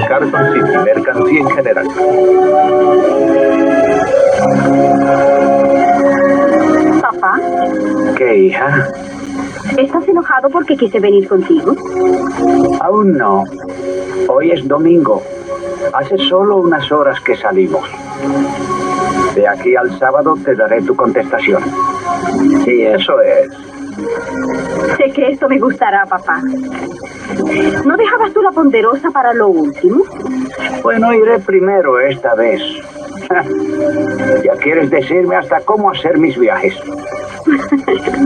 Carson City, mercancía en general. Papá, ¿Qué, hija? ¿estás enojado porque quise venir contigo? Aún no. Hoy es domingo. Hace solo unas horas que salimos. De aquí al sábado te daré tu contestación. Sí, eso es. Sé que esto me gustará, papá. ¿No dejabas tú la ponderosa para lo último? Bueno, iré primero esta vez. Ya quieres decirme hasta cómo hacer mis viajes.